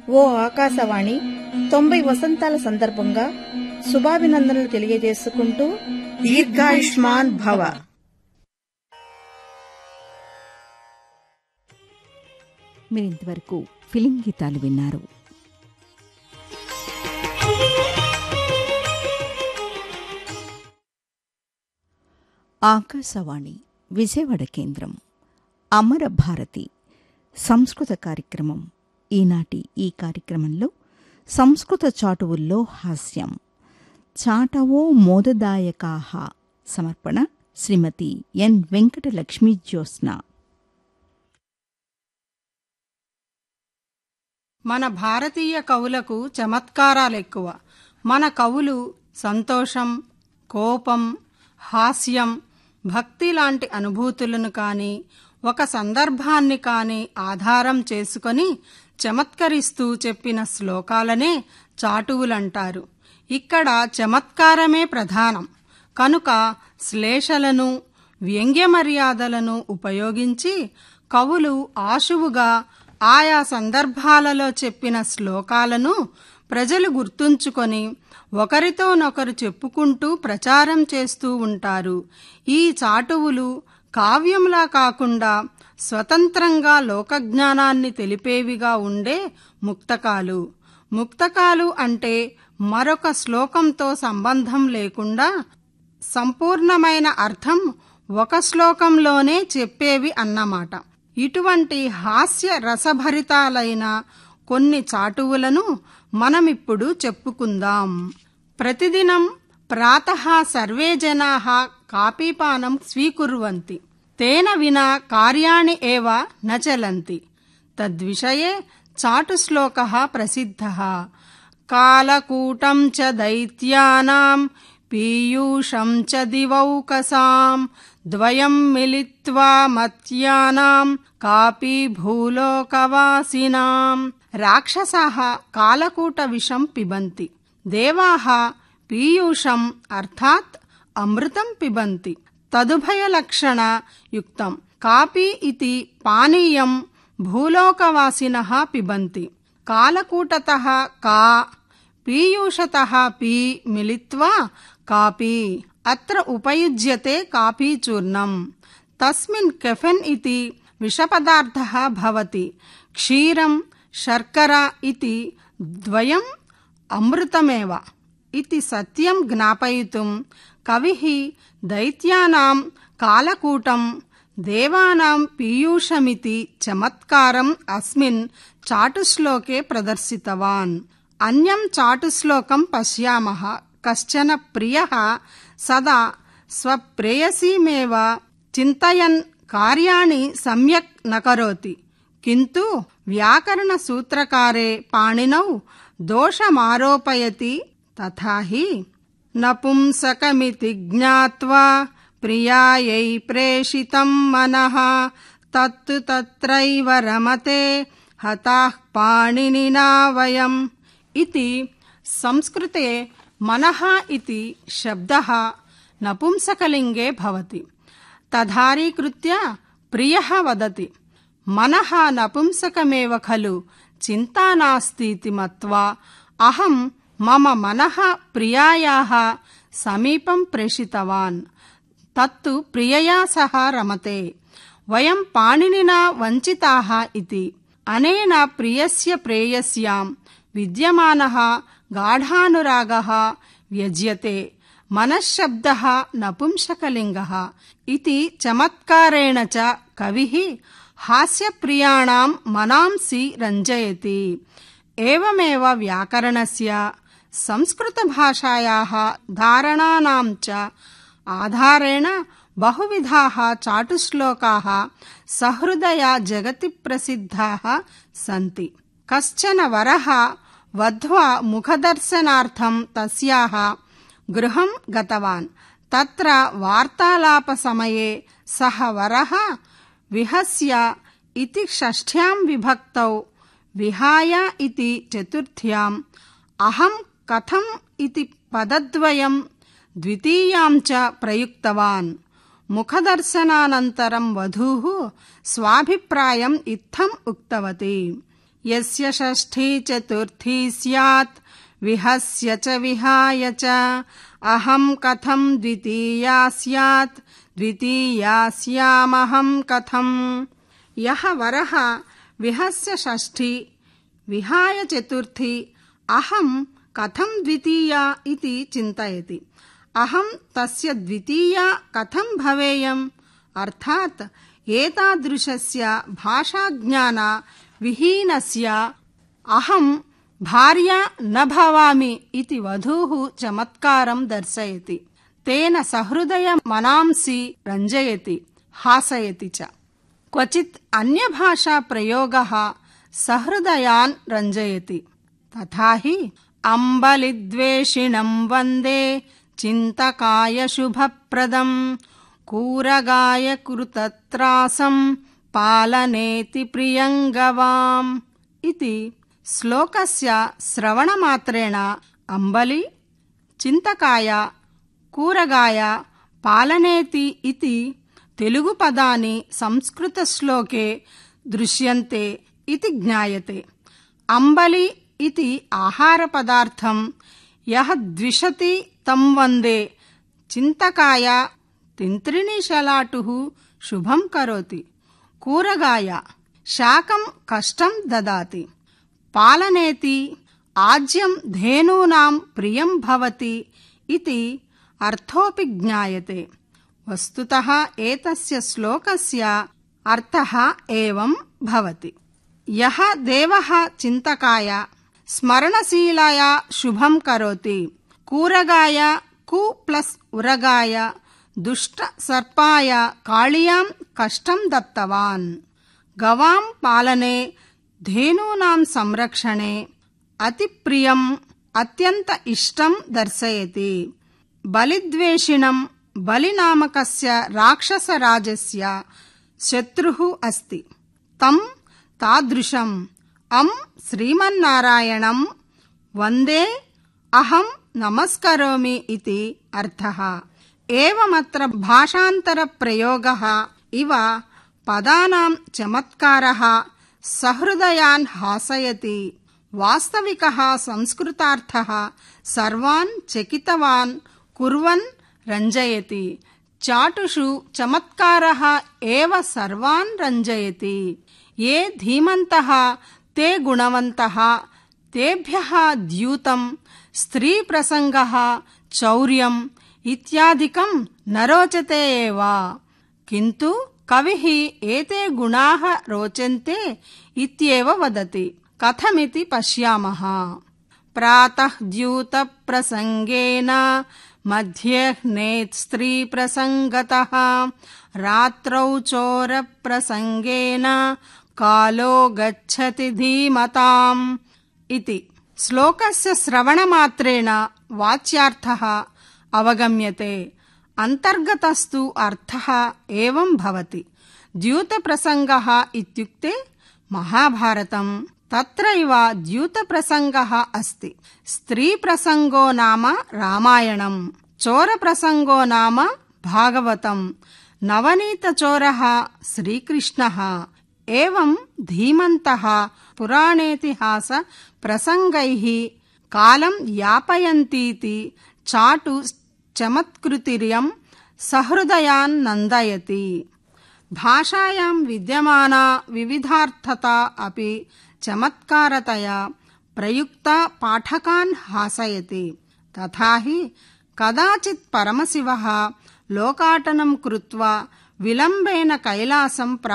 ఓ ఆకాశవాణి 90 వసంతాల సందర్భంగా శుభాభినందనలు తెలియజేసుకుంటూ దీర్ఘాయుష్మాన్ భవ. మీరింతవరకు ఫిలిం గీతాలు విన్నారు. ఆకాశవాణి విజయవాడ కేంద్రం అమర భారతి సంస్కృత కార్యక్రమం. ఈనాటి ఈ కార్యక్రమంలో సంస్కృత చాటువుల్లో హాస్యం చాటవో మోదదాయకాహ సమర్పణ శ్రీమతి ఎన్ వెంకటలక్ష్మీ జ్యోత్స్న. మన భారతీయ కవులకు చమత్కారాలెక్కువ. మన కవులు సంతోషం, కోపం, హాస్యం, భక్తి లాంటి అనుభూతులను కానీ ఒక సందర్భాన్ని కానీ ఆధారం చేసుకొని చమత్కరిస్తూ చెప్పిన శ్లోకాలనే చాటువులంటారు. ఇక్కడ చమత్కారమే ప్రధానం కనుక శ్లేషలను, వ్యంగ్యమర్యాదలను ఉపయోగించి కవులు ఆశువుగా ఆయా సందర్భాలలో చెప్పిన శ్లోకాలను ప్రజలు గుర్తుంచుకొని ఒకరితోనొకరు చెప్పుకుంటూ ప్రచారం చేస్తూ ఉంటారు. ఈ చాటువులు కావ్యంలా కాకుండా స్వతంత్రంగా లోకజ్ఞానాన్ని తెలిపేవిగా ఉండే ముక్తకాలు. ముక్తకాలు అంటే మరొక శ్లోకంతో సంబంధం లేకుండా సంపూర్ణమైన అర్థం ఒక శ్లోకంలోనే చెప్పేవి అన్నమాట. ఇటువంటి హాస్య రసభరితాలైన కొన్ని చాటువులను మనమిప్పుడు చెప్పుకుందాం. ప్రతిదినం ప్రాతః సర్వే జనాః కాపీపానం స్వీకుర్వంతి తేన వినా కార్యాణి ఏవ న చలంతి. తద్విషయే చాటుశ్లోకః ప్రసిద్ధః. కాలకూటం చ దైత్యానాం పీయూషం చ దివౌకసాం ద్వయం మిలిత్వా మత్యానాం కాపీ భూలోకవాసినాం. రాక్షసాః కాలకూట విషం పిబంతి, దేవాః పీయూషం అర్థాత్ అమృతం పిబంతి. తదుభయలక్షణ యుక్తం కాపీ ఇతి పానీయం భూలోకవాసినః పిబంతి. కాలకూటతః కా, పీయూషతః పీ మిలిత్వా కాపీ. అత్ర ఉపయుజ్యతే కాపీచూర్ణం. తస్మిన్ కెఫెన్ ఇతి విషపదార్థః భవతి. క్షీరం శర్కర ఇతి ద్వయం అమృతమేవ ఇతి సత్యం జ్ఞాపయితుం కవిః దైత్యానాం కాలకూటం దేవానాం పీయూషమితి చమత్కారం అస్మిన్ చాటుశ్లోకే ప్రదర్శితవాన్. అన్యం చాటుశ్లోకం పశ్యామః. కశ్చన ప్రియః సదా స్వప్రేయసీమేవ చింతయన్ కార్యాణి సమ్యక్ న కరోతి, కింటు వ్యాకరణ సూత్రకారే పాణినౌ దోషమారోపయతి. తథా హి నపుంసకమితి జ్ఞాత్వా ప్రియాయై ప్రేషితం మనః తత్తు తత్రైవ రమతే హతాః పాణినినా వయం. ఇతి సంస్కృతే మనః ఇతి శబ్దః నపుంసకలింగే భవతి. తదారీకృత్య ప్రియః వదతి మనః నపుంసకమేవ ఖలు చింతా నాస్తితి మత్వా అహం మమ మనః ప్రియాయాః సమీపం ప్రేషితవాన్. తత్తు ప్రియయా సహ రమతే. వయం పాణినినా వంచితాః ఇతి. అనేన ప్రియస్య ప్రేయస్యాం విద్యమానః గాఢానురాగః వ్యజ్యతే. మనశ్శబ్దః నపుంసకలింగః ఇతి చమత్కారేణ చ కవిః హాస్యప్రియాణాం మనాంసి రంజయతి. ఏవమేవ వ్యాకరణస్య సంస్కృతభాషాయాః ధారణానాం చ ఆధారేణ బహువిధాః చాటుశ్లోకాः సహృదయా జగతి ప్రసిద్ధాः సంతి. కశ్చన వరః వధ్వా ముఖదర్శనార్థం తస్యాః గృహం గతవాన్. తత్ర వార్తాలాపసమయే సహ వరః విహస్య ఇతి షష్ఠ్యాం విభక్తౌ విహాయ ఇతి చతుర్థ్యాం అహం కథం ఇతి పదద్వయం ద్వితీయాం చ ప్రయుక్తవాన్. ముఖదర్శనానంతరం వధూః స్వాభిప్రాయం ఇత్థం ఉక్తవతి. యస్య షష్ఠీ చతుర్థీ స్యాత్ విహస్య చ విహాయ చ అహం కథం ద్వితీయా స్యాత్ ద్వితీయాస్యామహం కథం. యః వరః విహస్య షష్ఠీ విహాయ చతుర్థీ అహం కథం ద్వితీయా ఇతి చింతయతి. అహం తస్య ద్వితీయా కథం భవేయం, అర్థాత్ ఏతాదృశస్య భాషాజ్ఞాన విహీనస్య అహం భార్యా న భవామి ఇతి వధూః చమత్కారం దర్శయతి. తేన సహృదయ మనాంసి రంజయతి హాసయతి చ. క్వచిత్ అన్యభాషా ప్రయోగః సహృదయాన్ రంజయతి. తథా హి అంబలిద్వేషిణం వందే చింతకాయ శుభప్రదం కూరగాయ కృతత్రాసం పాలనేతి ప్రియంగవాం ఇతి శ్లోకస్య శ్రవణమాత్రేణ అంబలి, చింతకాయ, కూరగాయ, పాలనేతి ఇతి తెలుగు పదాని సంస్కృత శ్లోకే దృశ్యంతే ఇతి జ్ఞాయతే. అంబలి ఇతి ఆహార పదార్థం యః ద్విషతి తం వందే. చింతకాయ తింత్రిణీశలాటుః శుభం కరోతి. కూరగాయ శాకం కష్టం దదాతి. పాలనేతి ఆజ్యం ధేనూనాం ప్రియం భవతి ఇతి అర్థోపి జ్ఞాయతే. వస్తుతః ఏతస్య శ్లోకస్య అర్థః ఏవం భవతి. యః దేవః చింతకాయ స్మరణశీలాయ శుభం కరోతి. కూరగాయ కు ప్లస్ ఉరగాయ దుష్ట సర్పాయ కాళియాం కష్టం దత్తవాన్. గవాం పాలనే ధేనూనాం సంరక్షణే అతి ప్రియం అత్యంత ఇష్టం దర్శయతి. బలిద్వేషిణం బలినామకస్య రాక్షసరాజస్య శత్రుః అస్తి. తం తాదృశం అం శ్రీమన్నారాయణం వందే అహం నమస్కరోమి ఇతి అర్థః. ఏవమత్ర భాషాంతర ప్రయోగః ఇవ పదానాం చమత్కారః సహృదయాన్ హాసయతి. వాస్తవికః సంస్కృతార్థః సర్వాన్ చకితవాన్ కుర్వన్ రంజయతి. చాటుషు చమత్కారః ఏవ సర్వాన్ రంజయతి. ఏ ధీమంతః తే గుణవంతః తేభ్యః ద్యూతం స్త్రీ ప్రసంగః చౌర్యం ఇత్యాదికం న రోచతే ఏవ. కింటు కవిః ఏతే గుణాః రోచన్తే ఇత్యేవ వదతి. కథమితి పశ్యామః. ప్రాతః ద్యూత ప్రసంగేన మధ్యాహ్నేత్ స్త్రీ ప్రసంగతః రాత్రౌ చోర ప్రసంగేన కాలో గచ్చతి ధీమతాం ఇతి. శ్లోకస్య శ్రవణమాత్రేణ వాచ్యార్థః అవగమ్యతే. అంతర్గతస్తు అర్థః ఏవం భవతి. ద్యూత ప్రసంగః ఇత్యుక్తే మహాభారతం. తత్రైవ ద్యూత ప్రసంగః అస్తి. స్త్రీ ప్రసంగో నామ రామాయణం. చోర ప్రసంగో నామ భాగవతం. నవనీత చోరః శ్రీకృష్ణః. ఏవం ధీమంతః పురాణేతిహాస ప్రసంగైః కాలం యాపయంతీతి చాటు చమత్కృతిర్యం సహృదయాన్ నందయతి. భాషాయాం విద్యమానా వివిధార్థతా అపి చమత్కారతయా ప్రయుక్త పాఠకాన్ హాసయతి. తథా హి కదాచిత్ పరమశివః లోకాటనం కృత్వా విలంబేన కైలాసం